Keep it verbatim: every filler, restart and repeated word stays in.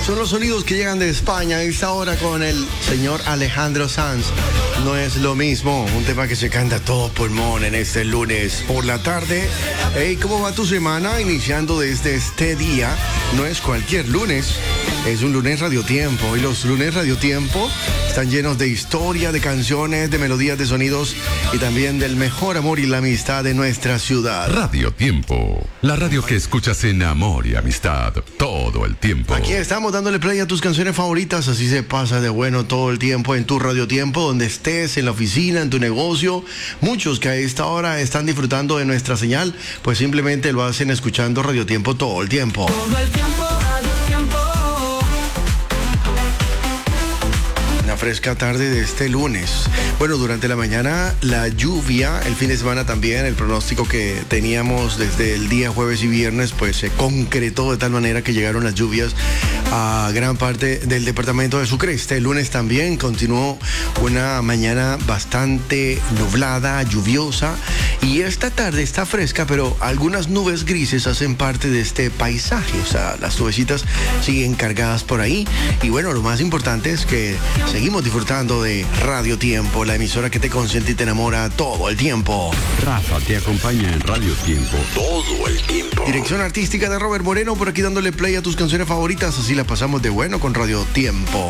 Son los sonidos que llegan de España a esta hora con el señor Alejandro Sanz. No es lo mismo, un tema que se canta a todo pulmón en este lunes por la tarde. Hey, ¿cómo va tu semana? Iniciando desde este día, no es cualquier lunes, es un lunes Radio Tiempo. Y los lunes Radio Tiempo están llenos de historia, de canciones, de melodías, de sonidos y también del mejor amor y la amistad de nuestra ciudad. Radio Tiempo, la radio que escuchas en amor y amistad todo el tiempo. Aquí estamos dándole play a tus canciones favoritas, así se pasa de bueno todo el tiempo en tu Radio Tiempo, donde estés, en la oficina, en tu negocio. Muchos que a esta hora están disfrutando de nuestra señal, pues simplemente lo hacen escuchando Radio Tiempo todo el tiempo. Todo el tiempo, Radio Tiempo. Una fresca tarde de este lunes. Bueno, durante la mañana la lluvia, el fin de semana también, el pronóstico que teníamos desde el día jueves y viernes, pues se concretó de tal manera que llegaron las lluvias a gran parte del departamento de Sucre. Este lunes también continuó una mañana bastante nublada, lluviosa, y esta tarde está fresca, pero algunas nubes grises hacen parte de este paisaje. O sea, las nubecitas siguen cargadas por ahí. Y bueno, lo más importante es que seguimos disfrutando de Radio Tiempo, la emisora que te consiente y te enamora todo el tiempo. Rafa te acompaña en Radio Tiempo Todo el tiempo. Dirección artística de Robert Moreno, por aquí dándole play a tus canciones favoritas, así la pasamos de bueno con Radio Tiempo.